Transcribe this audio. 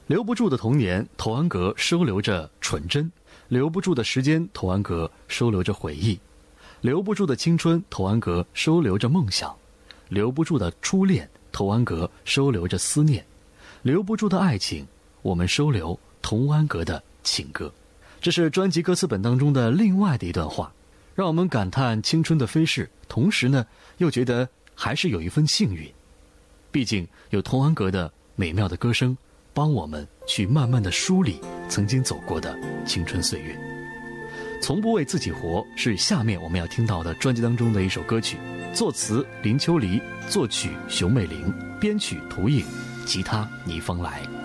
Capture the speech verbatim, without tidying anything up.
留不住的童年，童安格收留着纯真；留不住的时间，童安格收留着回忆；留不住的青春，童安格收留着梦想；留不住的初恋，童安格收留着思念；留不住的爱情，我们收留童安格的情歌。这是专辑歌词本当中的另外的一段话，让我们感叹青春的飞逝，同时呢，又觉得还是有一份幸运。毕竟有童安格的美妙的歌声，帮我们去慢慢的梳理曾经走过的青春岁月。从不为自己活是下面我们要听到的专辑当中的一首歌曲，作词林秋离，作曲熊美玲，编曲涂影，吉他倪芳来。